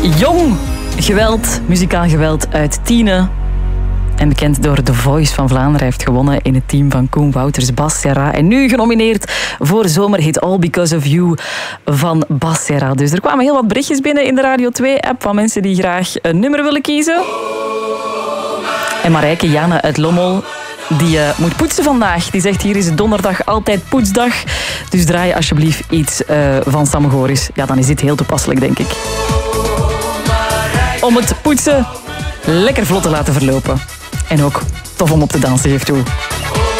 Jong geweld, muzikaal geweld uit Tiene. En bekend door The Voice van Vlaanderen. Hij heeft gewonnen in het team van Koen Wouters, Bas Serra. En nu genomineerd voor zomerhit All Because of You van Bas Serra. Dus er kwamen heel wat berichtjes binnen in de Radio 2-app van mensen die graag een nummer willen kiezen. En Marijke Jana uit Lommel, die moet poetsen vandaag. Die zegt, hier is het donderdag altijd poetsdag. Dus draai alsjeblieft iets van Sam Goris. Ja, dan is dit heel toepasselijk, denk ik. Om het poetsen lekker vlot te laten verlopen. En ook tof om op te dansen, geef toe.